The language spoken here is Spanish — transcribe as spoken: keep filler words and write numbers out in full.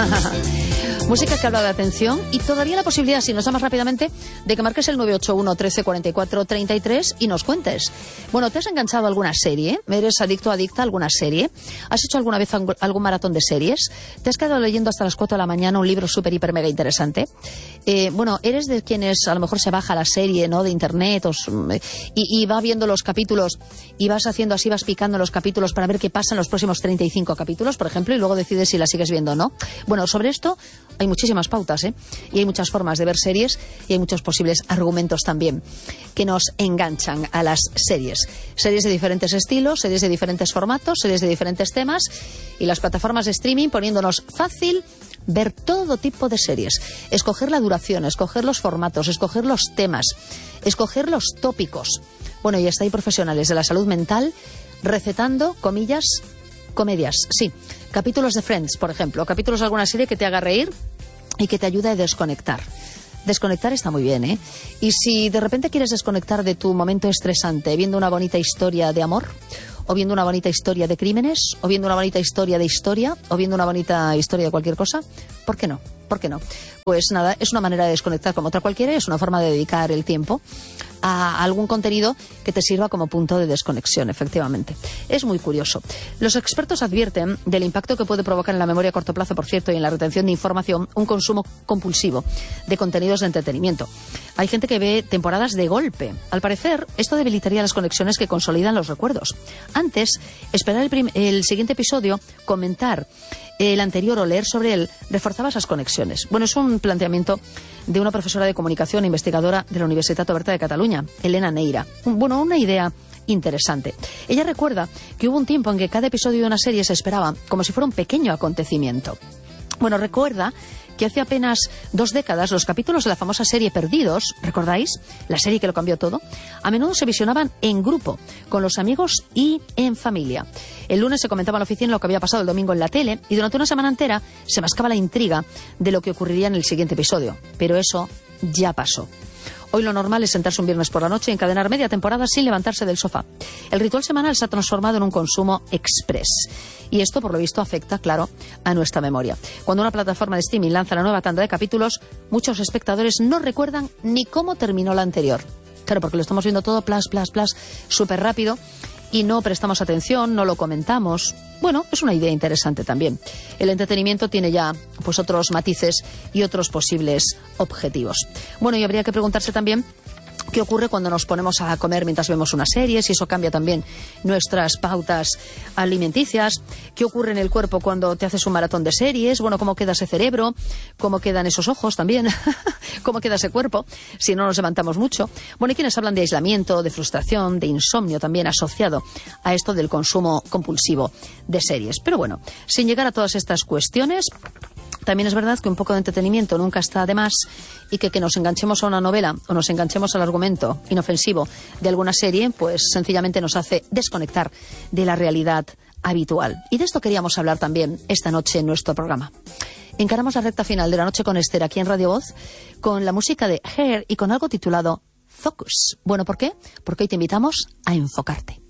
Música que habla de atención y todavía la posibilidad, si nos llamas rápidamente, de que marques el nueve ocho uno, trece, cuarenta y cuatro, treinta y tres y nos cuentes. Bueno, ¿te has enganchado a alguna serie? ¿Eres adicto o adicta a alguna serie? ¿Has hecho alguna vez algún maratón de series? ¿Te has quedado leyendo hasta las cuatro de la mañana un libro súper, hiper, mega interesante? Eh, bueno, ¿eres de quienes a lo mejor se baja la serie, ¿no?, de internet o, y, y va viendo los capítulos y vas haciendo así, vas picando los capítulos para ver qué pasa en los próximos treinta y cinco capítulos, por ejemplo, y luego decides si la sigues viendo o no? Bueno, sobre esto hay muchísimas pautas, ¿eh? Y hay muchas formas de ver series y hay muchos posibles argumentos también que nos enganchan a las series. Series de diferentes estilos, series de diferentes formatos, series de diferentes temas y las plataformas de streaming poniéndonos fácil ver todo tipo de series. Escoger la duración, escoger los formatos, escoger los temas, escoger los tópicos. Bueno, y hasta hay profesionales de la salud mental recetando, comillas, comedias, sí. Capítulos de Friends, por ejemplo, capítulos de alguna serie que te haga reír y que te ayude a desconectar. Desconectar está muy bien, ¿eh? Y si de repente quieres desconectar de tu momento estresante viendo una bonita historia de amor, o viendo una bonita historia de crímenes, o viendo una bonita historia de historia, o viendo una bonita historia de cualquier cosa, ¿por qué no? ¿Por qué no? Pues nada, es una manera de desconectar como otra cualquiera, es una forma de dedicar el tiempo a algún contenido que te sirva como punto de desconexión, efectivamente. Es muy curioso. Los expertos advierten del impacto que puede provocar en la memoria a corto plazo, por cierto, y en la retención de información, un consumo compulsivo de contenidos de entretenimiento. Hay gente que ve temporadas de golpe. Al parecer, esto debilitaría las conexiones que consolidan los recuerdos. Antes, esperar el, prim- el siguiente episodio, comentar el anterior o leer sobre él, reforzaba esas conexiones. Bueno, es un planteamiento de una profesora de comunicación e investigadora de la Universitat Oberta de Cataluña, Elena Neira. Bueno, una idea interesante. Ella recuerda que hubo un tiempo en que cada episodio de una serie se esperaba como si fuera un pequeño acontecimiento. Bueno, recuerda que hace apenas dos décadas los capítulos de la famosa serie Perdidos, ¿recordáis? La serie que lo cambió todo. A menudo se visionaban en grupo, con los amigos y en familia. El lunes se comentaba en la oficina lo que había pasado el domingo en la tele y durante una semana entera se mascaba la intriga de lo que ocurriría en el siguiente episodio. Pero eso ya pasó. Hoy lo normal es sentarse un viernes por la noche y encadenar media temporada sin levantarse del sofá. El ritual semanal se ha transformado en un consumo express. Y esto, por lo visto, afecta, claro, a nuestra memoria. Cuando una plataforma de streaming lanza la nueva tanda de capítulos, muchos espectadores no recuerdan ni cómo terminó la anterior. Claro, porque lo estamos viendo todo plas, plas, plas, súper rápido y no prestamos atención, no lo comentamos. Bueno, es una idea interesante también. El entretenimiento tiene ya pues otros matices y otros posibles objetivos. Bueno, y habría que preguntarse también qué ocurre cuando nos ponemos a comer mientras vemos una serie, si eso cambia también nuestras pautas alimenticias, qué ocurre en el cuerpo cuando te haces un maratón de series, bueno, cómo queda ese cerebro, cómo quedan esos ojos también, cómo queda ese cuerpo, si no nos levantamos mucho. Bueno, y quienes hablan de aislamiento, de frustración, de insomnio también asociado a esto del consumo compulsivo de series. Pero bueno, sin llegar a todas estas cuestiones, también es verdad que un poco de entretenimiento nunca está de más y que que nos enganchemos a una novela o nos enganchemos al argumento inofensivo de alguna serie, pues sencillamente nos hace desconectar de la realidad habitual. Y de esto queríamos hablar también esta noche en nuestro programa. Encaramos la recta final de La Noche con Esther aquí en Radio Voz con la música de Hair y con algo titulado Focus. Bueno, ¿por qué? Porque hoy te invitamos a enfocarte.